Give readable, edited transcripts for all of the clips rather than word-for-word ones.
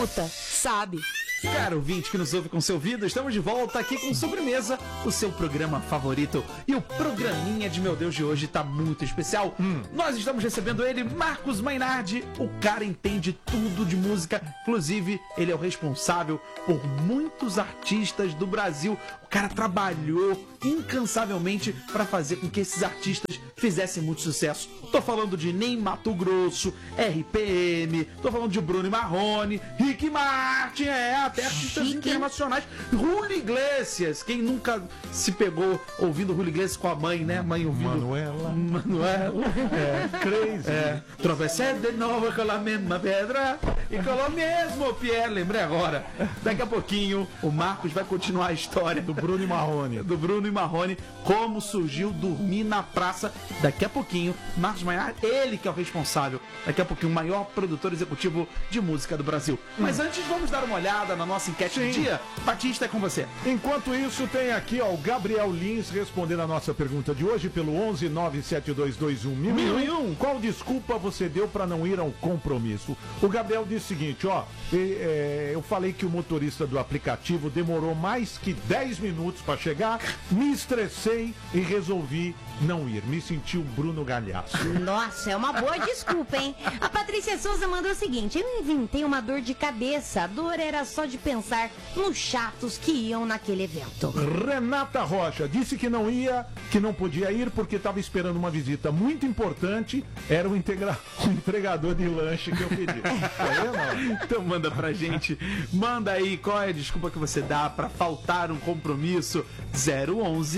sabe. Caro ouvinte que nos ouve com seu ouvido, estamos de volta aqui com Sobremesa, o seu programa favorito. E o programinha de Meu Deus de hoje tá muito especial. Nós estamos recebendo ele, Marcos Mainardi. O cara entende tudo de música, inclusive ele é o responsável por muitos artistas do Brasil. O cara trabalhou incansavelmente para fazer com que esses artistas fizessem muito sucesso. Tô falando de Ney Matogrosso, RPM, tô falando de Bruno Marrone, Rick Martin, até artistas internacionais. Julio Iglesias, quem nunca se pegou ouvindo Julio Iglesias com a mãe, né? A mãe ouvindo... Manuela. Crazy. Tropecé de novo com a mesma pedra e com o mesmo pé. Lembrei agora. Daqui a pouquinho o Marcos vai continuar a história Do Bruno e Marrone. do Bruno e Marrone, como surgiu Dormir na Praça. Daqui a pouquinho, Marcos Mainardi, ele que é o responsável, daqui a pouquinho, o maior produtor executivo de música do Brasil. Mas antes, vamos dar uma olhada na nossa enquete do dia. Batista, é com você. Enquanto isso, tem aqui ó, o Gabriel Lins respondendo a nossa pergunta de hoje pelo 11 97221 1001. Qual desculpa você deu para não ir ao compromisso? O Gabriel disse o seguinte, ó, eu falei que o motorista do aplicativo demorou mais que 10 minutos para chegar, me estressei e resolvi não ir. Me senti o Bruno Galhaço. Nossa, é uma boa desculpa, hein? A Patrícia Souza mandou o seguinte: eu inventei uma dor de cabeça. A dor era só de pensar nos chatos que iam naquele evento. Renata Rocha disse que não ia, que não podia ir porque estava esperando uma visita muito importante. Era o entregador de lanche que eu pedi. Então manda pra gente. Manda aí qual é a desculpa que você dá pra faltar um compromisso. 011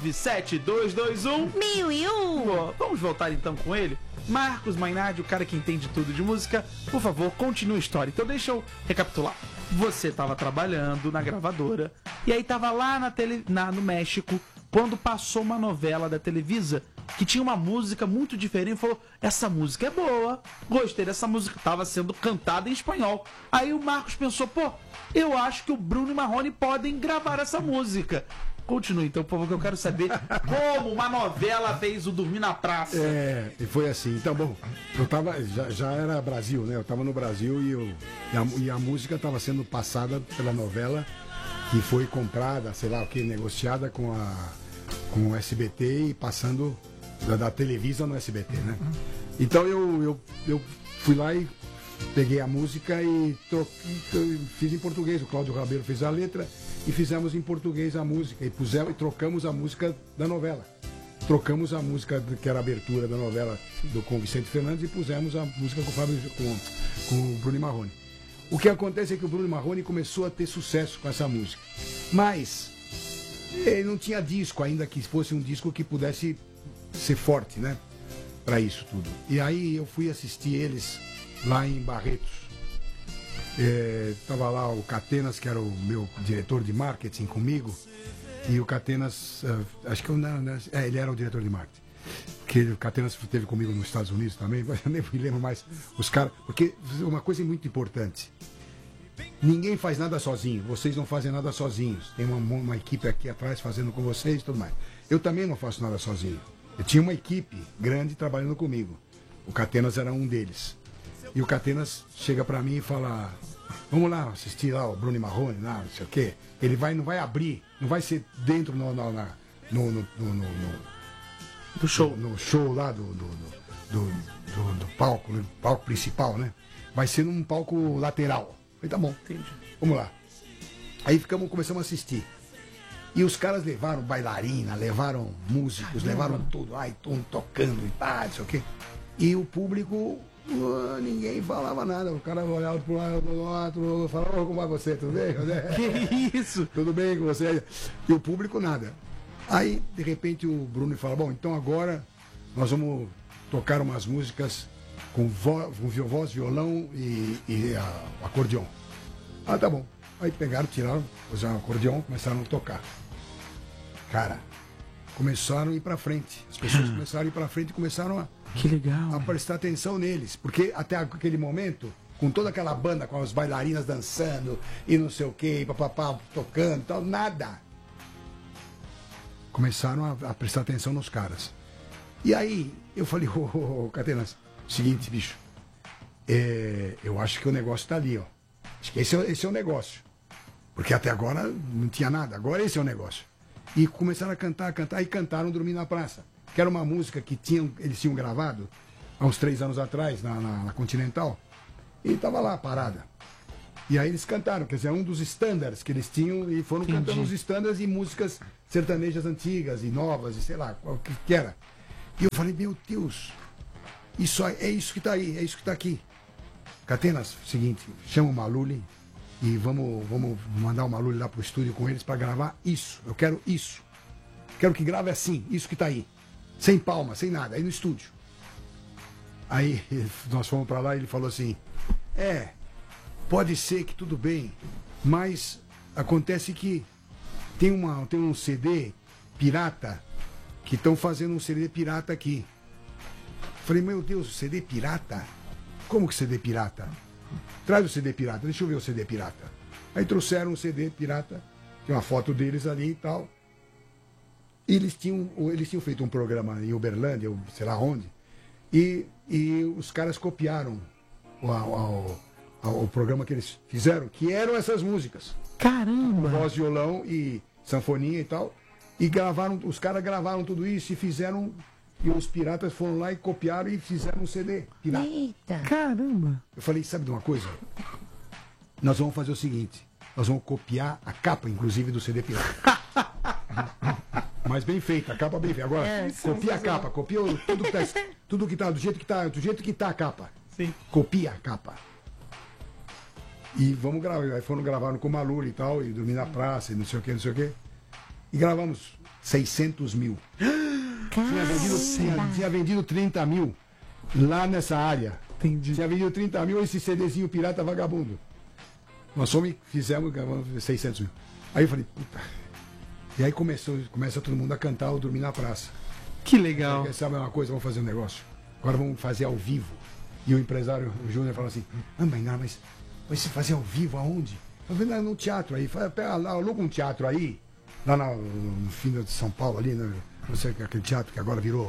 97221 1001. Vamos voltar então com ele? Marcos Mainardi, o cara que entende tudo de música. Por favor, continue a história. Então deixa eu recapitular. Você estava trabalhando na gravadora e aí estava lá no México quando passou uma novela da Televisa que tinha uma música muito diferente. Falou, essa música é boa, gostei dessa música. Estava sendo cantada em espanhol. Aí o Marcos pensou, pô, eu acho que o Bruno e Marrone podem gravar essa música. Continue então, por favor, que eu quero saber como uma novela fez o Dormir na Praça. E foi assim. Então, bom, eu tava, já era Brasil, né? Eu tava no Brasil e a música tava sendo passada pela novela que foi comprada, sei lá o que, negociada com o SBT e passando da Televisa no SBT, né? Então eu fui lá e peguei a música e fiz em português. O Cláudio Rabelo fez a letra e fizemos em português a música e trocamos a música da novela. Trocamos a música que era a abertura da novela com Vicente Fernandes e pusemos a música com o Bruno e Marrone. O que acontece é que o Bruno e Marrone começou a ter sucesso com essa música. Mas ele não tinha disco ainda que fosse um disco que pudesse ser forte, né? Para isso tudo. E aí eu fui assistir eles lá em Barretos. Tava lá o Catenas, que era o meu diretor de marketing comigo, e o Catenas, acho que ele era o diretor de marketing, que o Catenas esteve comigo nos Estados Unidos também, mas eu nem me lembro mais os caras, porque uma coisa muito importante, ninguém faz nada sozinho, vocês não fazem nada sozinhos, tem uma equipe aqui atrás fazendo com vocês e tudo mais. Eu também não faço nada sozinho, eu tinha uma equipe grande trabalhando comigo, o Catenas era um deles. E o Catenas chega pra mim e fala, vamos lá assistir lá o Bruno e Marrone, lá, não sei o quê. Ele não vai abrir, não vai ser dentro do show. No show lá do palco, no palco principal, né? Vai ser num palco lateral. Eu falei, tá bom, entendi. Vamos lá. Aí começamos a assistir. E os caras levaram bailarina, levaram músicos, levaram tudo, tocando e não sei o quê. E o público... ninguém falava nada, o cara olhava pro lado do outro, falava, como vai você, tudo bem? Que isso? Tudo bem com você? E o público nada. Aí, de repente, o Bruno fala, bom, então agora nós vamos tocar umas músicas com voz, violão e acordeon. Ah, tá bom. Aí pegaram, tiraram, usaram o acordeon, começaram a tocar. Cara, começaram a ir pra frente. As pessoas começaram a ir pra frente e começaram Que legal. a prestar atenção neles, porque até aquele momento, com toda aquela banda, com as bailarinas dançando e não sei o que, papapá, tocando e tal, nada. Começaram a prestar atenção nos caras. E aí, eu falei, Catenas, seguinte, bicho, eu acho que o negócio tá ali, ó. Acho que esse é o negócio. Porque até agora não tinha nada, agora esse é o negócio. E começaram a cantar, e cantaram Dormir na Praça. Que era uma música que eles tinham gravado há uns 3 anos atrás, na Continental. E estava lá, parada. E aí eles cantaram, quer dizer, um dos standards que eles tinham, e foram cantando os standards e músicas sertanejas antigas e novas, e sei lá, o que era. E eu falei, meu Deus, é isso que está aí, é isso que está aqui. Catenas, seguinte, chama o Maluli e vamos mandar o Maluli lá pro estúdio com eles para gravar isso. Eu quero isso. Quero que grave assim, isso que está aí. Sem palma, sem nada, aí no estúdio. Aí nós fomos para lá e ele falou assim, pode ser que tudo bem, mas acontece que tem um CD pirata, que estão fazendo um CD pirata aqui. Falei, meu Deus, CD pirata? Como que CD pirata? Traz o CD pirata, deixa eu ver o CD pirata. Aí trouxeram um CD pirata, tem uma foto deles ali e tal. E eles tinham feito um programa em Uberlândia, ou sei lá onde, e os caras copiaram o programa que eles fizeram, que eram essas músicas. Caramba! Voz, violão e sanfoninha e tal. E os caras gravaram tudo isso e fizeram. E os piratas foram lá e copiaram e fizeram um CD pirata. Eita! Caramba! Eu falei, sabe de uma coisa? Nós vamos fazer o seguinte, nós vamos copiar a capa, inclusive, do CD pirata. Mas bem feita, a capa bem feita. Agora, copia a capa, copia tudo que tá do jeito que tá a capa. Sim. Copia a capa. E vamos gravar. Aí foram gravando com o Maluri e tal, e Dormir na Praça, e não sei o que. E gravamos 600 mil. Tinha vendido 30 mil lá nessa área. Entendi. Tinha vendido 30 mil esse CDzinho pirata vagabundo. Nós fizemos, gravamos 600 mil. Aí eu falei, puta. E aí começa todo mundo a cantar o Dormir na Praça. Que legal. Sabe uma coisa? Vamos fazer um negócio. Agora vamos fazer ao vivo. E o empresário, o Júnior, falou assim, mas você fazer ao vivo aonde? Eu falei, no teatro aí. Aluga um teatro aí, lá no fim de São Paulo, ali, né? Não sei, aquele teatro que agora virou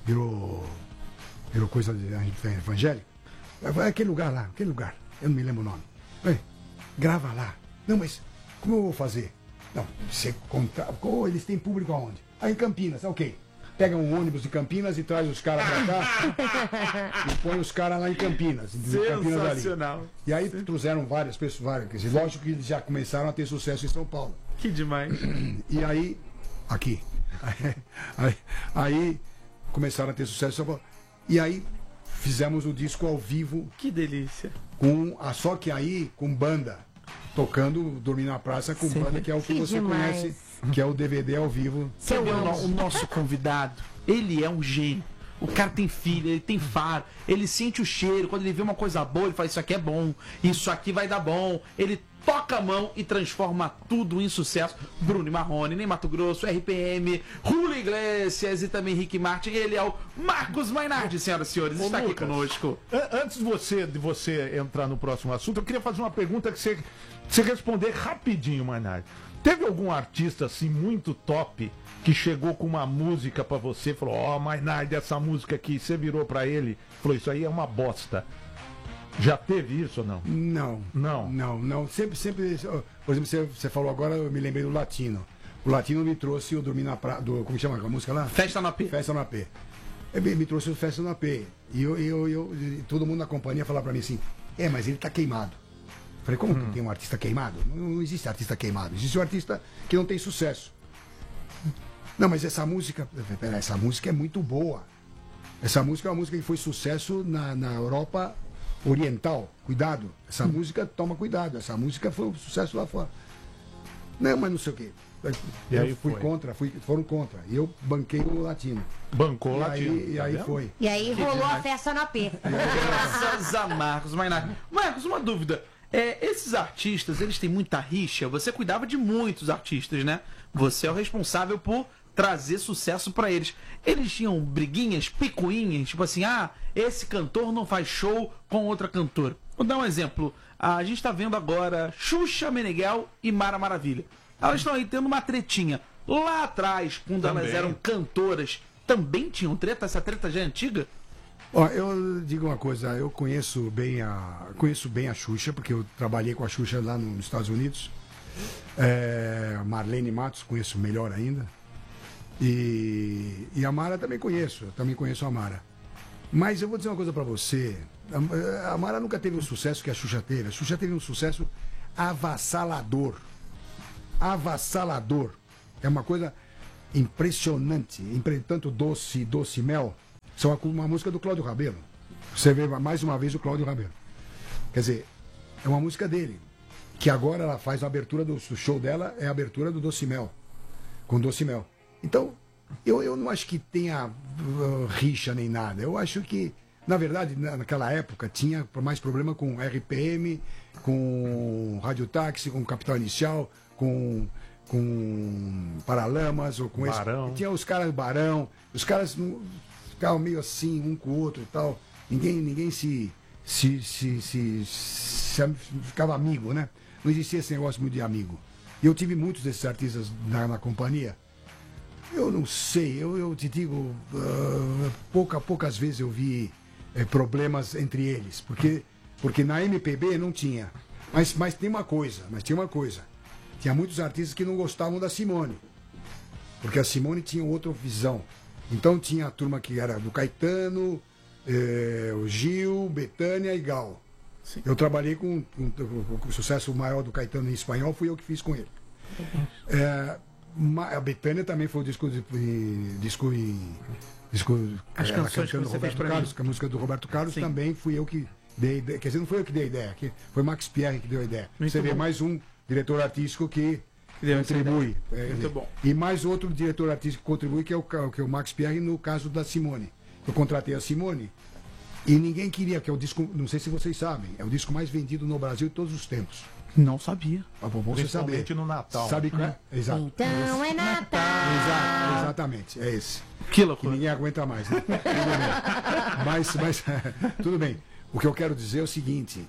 coisa de evangélica. Aquele lugar, eu não me lembro o nome. Falei, grava lá. Não, mas como eu vou fazer? Não, você conta. Eles têm público aonde? Aí em Campinas, ok. Pega um ônibus de Campinas e traz os caras pra cá e põe os caras lá em Campinas. Sensacional. Ali. E aí trouxeram várias pessoas, quer dizer, lógico que eles já começaram a ter sucesso em São Paulo. Que demais. E aí, aqui. Aí começaram a ter sucesso em São Paulo. E aí fizemos o disco ao vivo. Que delícia. Só que aí com banda. Tocando Dormir na Praça com banda, que é o que você conhece, que é o DVD ao vivo. Sabe o nosso convidado? Ele é um gênio. O cara tem filha, ele tem faro, ele sente o cheiro. Quando ele vê uma coisa boa, ele fala, isso aqui é bom, isso aqui vai dar bom. Ele toca a mão e transforma tudo em sucesso. Bruno Marrone, Ney Mato Grosso, RPM, Julio Iglesias e também Rick Martin. Ele é o Marcos Mainardi, senhoras e senhores, está aqui conosco. Antes de você entrar no próximo assunto, eu queria fazer uma pergunta que você responder rapidinho, Mainardi. Teve algum artista assim muito top que chegou com uma música pra você, falou, Mainardi, essa música aqui, você virou pra ele, falou, isso aí é uma bosta. Já teve isso ou não? Não. Sempre. Por exemplo, você falou agora, eu me lembrei do Latino. O Latino me trouxe o Dormir na Praça. Como chama a música lá? Festa no AP. Festa no AP. Ele me trouxe o Festa no AP. E todo mundo na companhia falava pra mim assim: mas ele tá queimado. Falei, como que tem um artista queimado? Não existe artista queimado. Existe um artista que não tem sucesso. Não, mas essa música é muito boa. Essa música é uma música que foi sucesso na Europa Oriental. Cuidado. Essa música, toma cuidado. Essa música foi um sucesso lá fora. Não, mas não sei o quê. E aí foram contra. E eu banquei o Latino. Bancou o Latino. E aí foi. E aí rolou a festa no AP. Graças a Marcos Mainardi. Marcos, uma dúvida. Esses artistas, eles têm muita rixa. Você cuidava de muitos artistas, né? Você é o responsável por trazer sucesso pra eles. Eles tinham briguinhas, picuinhas, tipo assim, esse cantor não faz show com outra cantora. Vou dar um exemplo. A gente tá vendo agora Xuxa Meneghel e Mara Maravilha. Elas estão aí tendo uma tretinha. Lá atrás, quando elas eram cantoras, também tinham treta? Essa treta já é antiga? Ó, eu digo uma coisa, eu conheço bem a Xuxa, porque eu trabalhei com a Xuxa lá nos Estados Unidos. Marlene Matos, conheço melhor ainda. E a Mara também conheço, eu também conheço a Mara. Mas eu vou dizer uma coisa pra você, a Mara nunca teve o sucesso que a Xuxa teve. A Xuxa teve um sucesso avassalador. Avassalador. É uma coisa impressionante. Tanto Doce Mel, são uma música do Cláudio Rabelo. Você vê mais uma vez o Cláudio Rabelo. Quer dizer, é uma música dele. Que agora ela faz a abertura do show dela, é a abertura do Doce Mel. Com Doce Mel. Então, eu não acho que tenha rixa nem nada. Eu acho que, na verdade, naquela época, tinha mais problema com RPM, com Radiotáxi, com Capital Inicial, com Paralamas, ou com Barão. Tinha os caras Barão, os caras ficavam meio assim, um com o outro e tal. Ninguém se ficava amigo, né? Não existia esse negócio muito de amigo. E eu tive muitos desses artistas na companhia. Eu não sei, eu te digo, poucas vezes eu vi problemas entre eles, porque na MPB não tinha. Mas tinha uma coisa, tinha muitos artistas que não gostavam da Simone, porque a Simone tinha outra visão. Então tinha a turma que era do Caetano, o Gil, Bethânia e Gal. Sim. Eu trabalhei com o sucesso maior do Caetano em espanhol, fui eu que fiz com ele. A Bethânia também foi o disco as canções que você fez pra mim. A música do Roberto Carlos. Sim. Também fui eu que dei ideia. Quer dizer, não foi eu que dei a ideia, foi Max Pierre que deu a ideia. Muito Você bom. Vê mais um diretor artístico que contribui. Muito bom. E mais outro diretor artístico que contribui, que é o Max Pierre, no caso da Simone. Eu contratei a Simone e ninguém queria, que é o disco, não sei se vocês sabem, é o disco mais vendido no Brasil de todos os tempos. Não sabia. Bom você saber. Principalmente no Natal. Sabe qual é? Exato. Então é Natal. Exatamente, é esse. Que loucura. Que ninguém aguenta mais, né? Tudo bem. Mas tudo bem. O que eu quero dizer é o seguinte,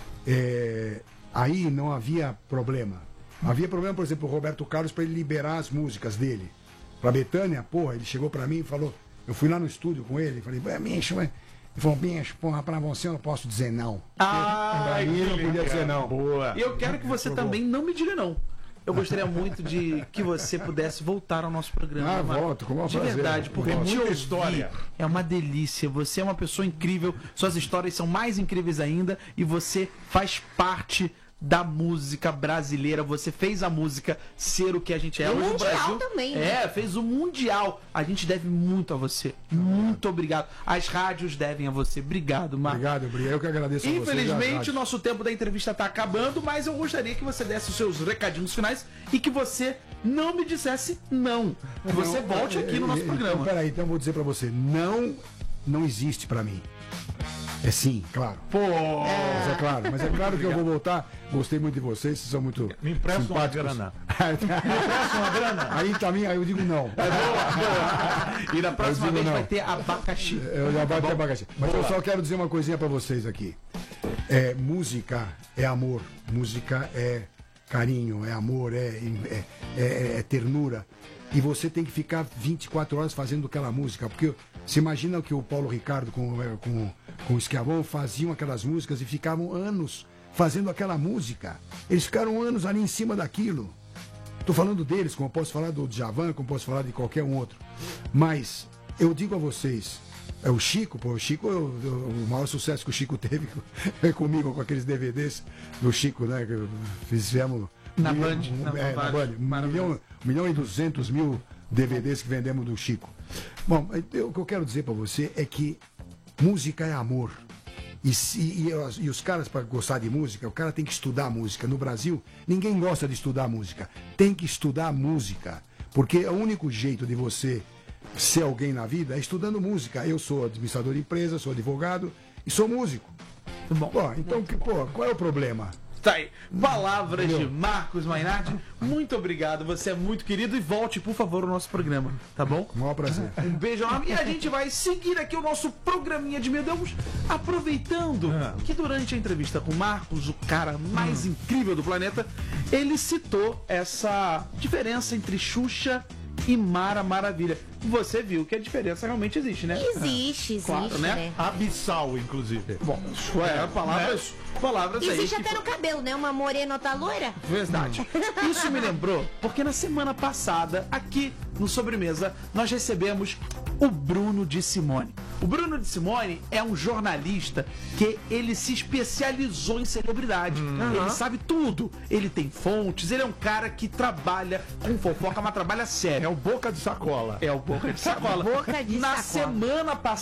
aí não havia problema. Havia problema, por exemplo, o Roberto Carlos para ele liberar as músicas dele. Pra Bethânia, porra, ele chegou pra mim e falou, eu fui lá no estúdio com ele, falei, bicho, ele falou, bicho, porra, pra você eu não posso dizer não. Pra mim eu não podia dizer não. Boa. E eu quero que você também não me diga não. Eu gostaria muito de que você pudesse voltar ao nosso programa. Volto, com uma de verdade, porque Tem muita te história. ouvir é uma delícia. Você é uma pessoa incrível, suas histórias são mais incríveis ainda e você faz parte da música brasileira. Você fez a música ser o que a gente é. E o Hoje mundial Brasil também, né? fez o mundial. A gente deve muito a você. Muito obrigado. As rádios devem a você. Obrigado, Marcos. Obrigado. Eu que agradeço a você. Infelizmente, o nosso tempo da entrevista está acabando, mas eu gostaria que você desse os seus recadinhos finais e que você não me dissesse não. Que você volte aqui no nosso programa. Então, peraí, então eu vou dizer pra você, não existe pra mim. É sim, claro. Pô! Mas é claro que eu vou voltar. Gostei muito de vocês são muito Me empresta uma simpáticos. grana. Me empresta uma grana? Aí também, aí eu digo não. E na próxima Eu digo vez não. vai ter abacaxi. Eu já vai ter abacaxi. Mas eu só quero dizer uma coisinha pra vocês aqui. Música é amor, música é carinho, é amor, é ternura. E você tem que ficar 24 horas fazendo aquela música, porque você imagina que o Paulo Ricardo com o Schiavone faziam aquelas músicas e ficavam anos fazendo aquela música. Eles ficaram anos ali em cima daquilo. Estou falando deles, como eu posso falar do Djavan, como posso falar de qualquer um outro. Mas eu digo a vocês, o Chico, o maior sucesso que o Chico teve comigo, com aqueles DVDs do Chico, né? Que fizemos Na Band. na Band. 1.200.000 DVDs que vendemos do Chico. Bom, o que eu quero dizer para você é que música é amor. E os caras, para gostar de música, o cara tem que estudar música. No Brasil, ninguém gosta de estudar música. Tem que estudar música. Porque é o único jeito de você ser alguém na vida é estudando música. Eu sou administrador de empresa, sou advogado e sou músico. Bom, Então, qual é o problema? tá aí. Palavras de Marcos Mainardi. Muito obrigado, você é muito querido e volte, por favor, ao nosso programa, tá bom? Com o maior prazer. Um beijo enorme. E a gente vai seguir aqui o nosso programinha de Meu Deus, aproveitando que durante a entrevista com o Marcos, o cara mais incrível do planeta, ele citou essa diferença entre Xuxa e Mara Maravilha. você viu que a diferença realmente existe, né? Existe, Claro, né? Abissal, inclusive. Bom, palavras aí. Existe que até no cabelo, né? Uma morena, outra loira. Verdade. Isso me lembrou porque na semana passada, aqui no Sobremesa, nós recebemos o Bruno de Simone. O Bruno de Simone é um jornalista que ele se especializou em celebridade. Ele sabe tudo. Ele tem fontes, ele é um cara que trabalha com fofoca, mas trabalha sério. É o boca de sacola. É o boca de sacola. Boca de Na sacola. semana passada,